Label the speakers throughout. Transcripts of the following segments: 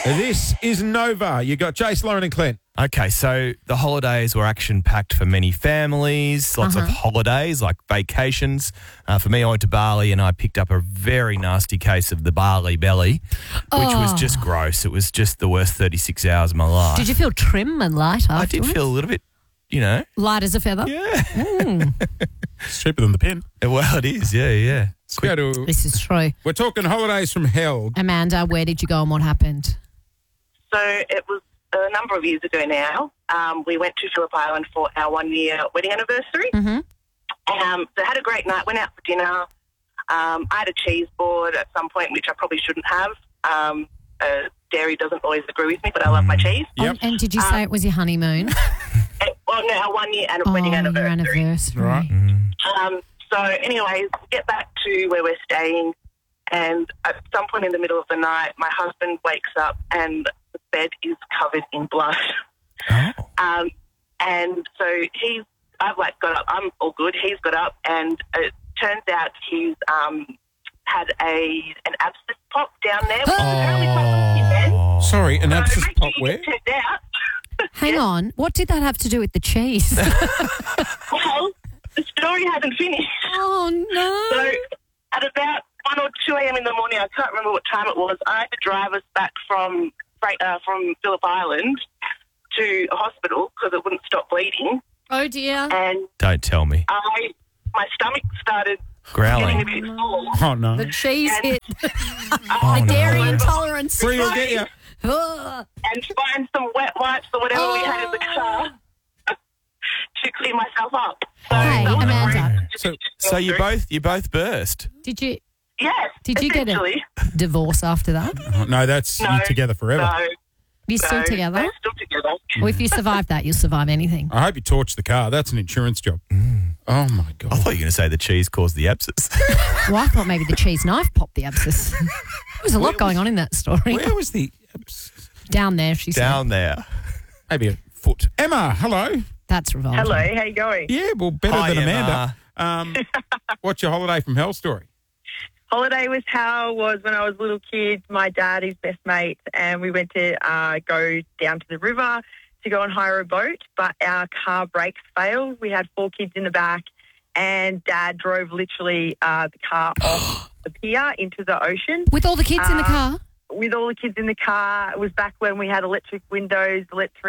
Speaker 1: This is Nova. You got Jace, Lauren and Clint.
Speaker 2: Okay, so the holidays were action-packed for many families, lots of holidays, like vacations. For me, I went to Bali and I picked up a very nasty case of the Bali belly, which was just gross. It was just the worst 36 hours of my life.
Speaker 3: Did you feel trim and light afterwards?
Speaker 2: I did feel a little bit,
Speaker 3: light as a feather?
Speaker 2: Yeah.
Speaker 1: It's cheaper than the pen.
Speaker 2: Well, it is, yeah.
Speaker 1: Let's go to,
Speaker 3: This is true.
Speaker 1: we're talking holidays from hell.
Speaker 3: Amanda, where did you go and what happened?
Speaker 4: So it was a number of years ago now. We went to Phillip Island for our 1-year wedding anniversary.
Speaker 3: Mm-hmm.
Speaker 4: So had a great night, went out for dinner. I had a cheese board at some point, which I probably shouldn't have. Dairy doesn't always agree with me, but I love my cheese.
Speaker 1: Yep.
Speaker 3: And did you say it was your honeymoon?
Speaker 4: Well, no, our 1-year wedding
Speaker 3: Your
Speaker 4: anniversary.
Speaker 3: anniversary.
Speaker 1: Right.
Speaker 4: So anyways, get back to where we're staying, and at some point in the middle of the night, my husband wakes up and the bed is covered in blood.
Speaker 2: Oh.
Speaker 4: And so I've got up, I'm all good, he's got up, and it turns out he's had an abscess pop down there. Which is apparently quite in bed.
Speaker 1: Sorry, an abscess
Speaker 4: So
Speaker 1: pop where?
Speaker 4: it turned out,
Speaker 3: Hang on. What did that have to do with the cheese?
Speaker 4: well, the story hasn't finished.
Speaker 3: Oh, no.
Speaker 4: So at about 1 or 2 a.m. in the morning, I can't remember what time it was, I had to drive us back from Phillip Island to a hospital because it wouldn't stop bleeding.
Speaker 3: Oh, dear.
Speaker 4: And
Speaker 2: Don't tell me.
Speaker 4: my stomach started
Speaker 2: Growling.
Speaker 4: getting a bit sore.
Speaker 1: Oh, no.
Speaker 3: The cheese
Speaker 4: And-
Speaker 3: hit.
Speaker 2: Oh,
Speaker 3: The
Speaker 2: no.
Speaker 3: dairy intolerance.
Speaker 1: Free will get you.
Speaker 3: Ugh.
Speaker 4: And find some wet wipes or whatever we had in the car to clean myself up. So
Speaker 3: Hey,
Speaker 4: that was a
Speaker 3: Amanda.
Speaker 4: great-
Speaker 2: So you both burst.
Speaker 3: Did you
Speaker 4: Yes.
Speaker 3: Did you get a
Speaker 4: essentially.
Speaker 3: divorce after that?
Speaker 1: Oh, no, that's
Speaker 4: No,
Speaker 1: you together forever.
Speaker 4: No.
Speaker 3: You're still
Speaker 4: no,
Speaker 3: together?
Speaker 4: We're still together.
Speaker 3: Well, if you survive that, you'll survive anything.
Speaker 1: I hope you torch the car. That's an insurance job. Oh, my God.
Speaker 2: I thought you were going to say the cheese caused the abscess.
Speaker 3: Well, I thought maybe the cheese knife popped the abscess. There was a lot going on in that story.
Speaker 1: Where was the...
Speaker 3: Down there, she said.
Speaker 2: Down there.
Speaker 1: Maybe a foot. Emma, hello.
Speaker 3: That's revolting.
Speaker 4: Hello, how you going?
Speaker 1: Yeah, well, better
Speaker 2: Hi,
Speaker 1: than
Speaker 2: Emma.
Speaker 1: Amanda. What's your holiday from hell story?
Speaker 5: Holiday was how it was when I was a little kid. My dad, his best mate, and we went to go down to the river to go and hire a boat, but our car brakes failed. We had 4 kids in the back, and Dad drove literally the car off the pier into the ocean.
Speaker 3: With all the kids in the car?
Speaker 5: With all the kids in the car. It was back when we had electric windows,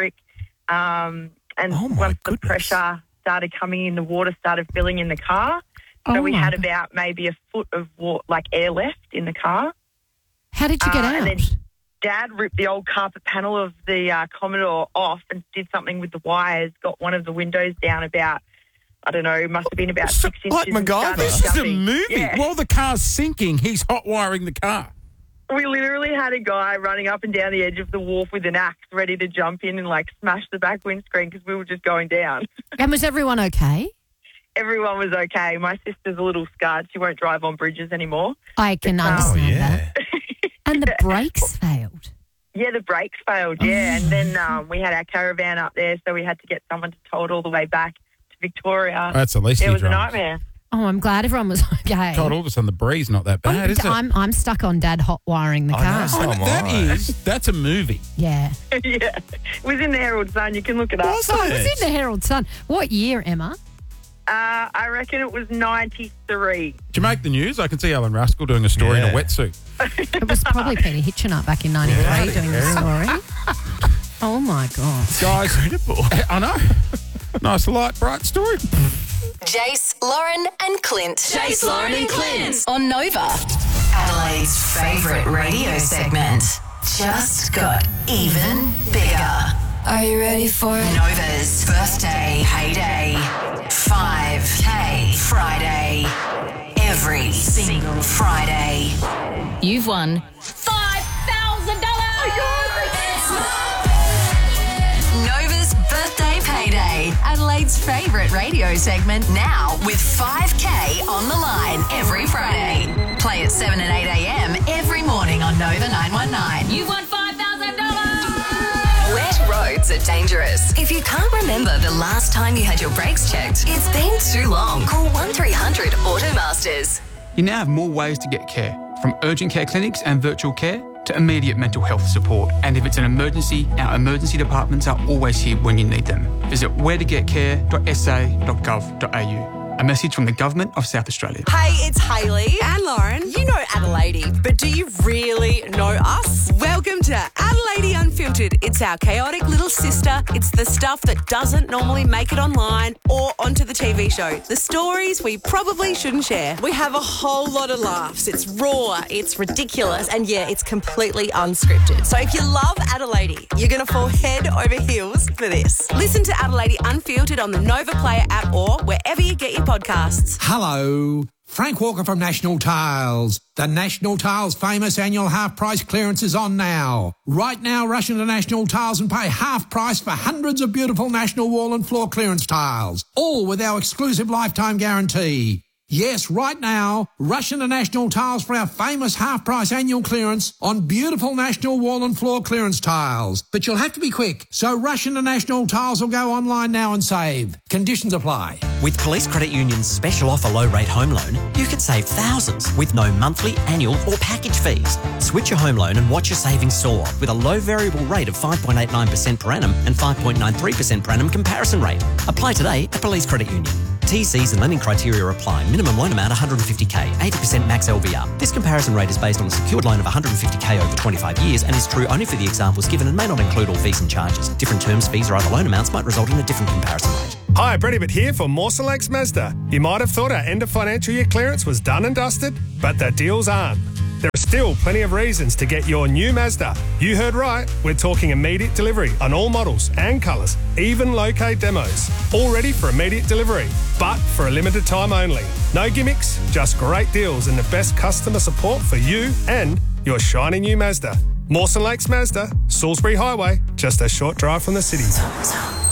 Speaker 5: and
Speaker 2: Oh, my
Speaker 5: once the
Speaker 2: goodness.
Speaker 5: pressure started coming in, the water started filling in the car. So
Speaker 3: Oh,
Speaker 5: we
Speaker 3: my
Speaker 5: had
Speaker 3: God.
Speaker 5: about maybe a foot of air left in the car.
Speaker 3: How did you get
Speaker 5: and then
Speaker 3: out?
Speaker 5: Dad ripped the old carpet panel of the Commodore off and did something with the wires, got one of the windows down about, I don't know, must have been about 6 inches.
Speaker 2: like
Speaker 5: and
Speaker 2: MacGyver.
Speaker 5: started
Speaker 1: This is a
Speaker 5: jumping.
Speaker 1: movie.
Speaker 5: Yeah.
Speaker 1: While the car's sinking, he's hot wiring the car.
Speaker 5: We literally had a guy running up and down the edge of the wharf with an axe ready to jump in and smash the back windscreen because we were just going down.
Speaker 3: And was everyone okay?
Speaker 5: Everyone was okay. My sister's a little scarred. She won't drive on bridges anymore.
Speaker 3: I can
Speaker 2: Oh,
Speaker 3: understand
Speaker 2: yeah.
Speaker 3: that. And the brakes failed.
Speaker 5: Yeah, the brakes failed, yeah. And then we had our caravan up there, so we had to get someone to tow it all the way back to Victoria.
Speaker 1: That's the least
Speaker 5: It
Speaker 1: of
Speaker 5: was
Speaker 1: your
Speaker 5: a
Speaker 1: dramas.
Speaker 5: nightmare.
Speaker 3: Oh, I'm glad everyone was okay.
Speaker 1: God, all of a sudden the breeze not that bad, is it?
Speaker 3: I'm stuck on Dad hot wiring the
Speaker 2: I
Speaker 3: car.
Speaker 2: know, so am I.
Speaker 1: That's a movie.
Speaker 3: Yeah.
Speaker 5: Yeah. It was in the Herald Sun. You can look it up.
Speaker 2: Was
Speaker 3: Oh, it was
Speaker 2: it?
Speaker 3: in the Herald Sun. What year, Emma?
Speaker 5: I reckon it was 93.
Speaker 1: Did you make the news? I can see Alan Ruskell doing a story in a
Speaker 2: Yeah.
Speaker 1: wetsuit.
Speaker 3: It was probably Peter Hitchenup back in 93 doing the story. Oh, my God.
Speaker 1: Guys,
Speaker 2: Incredible.
Speaker 1: I know. Nice, light, bright story.
Speaker 6: Jace, Lauren and Clint. Jace, Lauren and Clint. On Nova. Adelaide's favourite radio segment. Just got even bigger.
Speaker 7: Are you ready for it?
Speaker 6: Nova's birthday payday. 5K Friday. Every single Friday.
Speaker 7: You've won.
Speaker 6: Nova's birthday payday. Adelaide's favourite radio segment now with 5K on the line every Friday. Play at 7 and 8 a.m. every morning on Nova 919.
Speaker 7: You've won $5,000.
Speaker 6: Wet roads are dangerous. If you can't remember the last time you had your brakes checked, it's been too long. Call 1300 Automasters.
Speaker 8: You now have more ways to get care, from urgent care clinics and virtual care to immediate mental health support. And if it's an emergency, our emergency departments are always here when you need them. Visit wheretogetcare.sa.gov.au. A message from the Government of South Australia.
Speaker 9: Hey, it's Hayley and Lauren. You know Adelaide, but do you really know us? Welcome to Adelaide Unfiltered. It's our chaotic little sister. It's the stuff that doesn't normally make it online or onto the TV show. The stories we probably shouldn't share. We have a whole lot of laughs. It's raw, it's ridiculous, and yeah, it's completely unscripted. So if you love Adelaide, you're going to fall head over heels for this. Listen to Adelaide Unfiltered on the Nova Player app or wherever you get your podcasts.
Speaker 10: Hello, Frank Walker from National Tiles. The National Tiles famous annual half-price clearance is on now. Right now, rush into National Tiles and pay half price for hundreds of beautiful National wall and floor clearance tiles, all with our exclusive lifetime guarantee. Yes, right now, rush into National Tiles for our famous half-price annual clearance on beautiful National wall and floor clearance tiles. But you'll have to be quick, so rush into National Tiles or go online now and save. Conditions apply.
Speaker 11: With Police Credit Union's special offer low-rate home loan, you could save thousands with no monthly, annual or package fees. Switch your home loan and watch your savings soar with a low variable rate of 5.89% per annum and 5.93% per annum comparison rate. Apply today at Police Credit Union. TCs and lending criteria apply. Minimum loan amount $150,000, 80% max LVR. This comparison rate is based on a secured loan of $150,000 over 25 years and is true only for the examples given and may not include all fees and charges. Different terms, fees or other loan amounts might result in a different comparison rate.
Speaker 12: Hi, Brady Bitt here for Mawson Lakes Mazda. You might have thought our end of financial year clearance was done and dusted, but the deals aren't. There are still plenty of reasons to get your new Mazda. You heard right, we're talking immediate delivery on all models and colours, even low-K demos. All ready for immediate delivery, but for a limited time only. No gimmicks, just great deals and the best customer support for you and your shiny new Mazda. Mawson Lakes Mazda, Salisbury Highway, just a short drive from the city.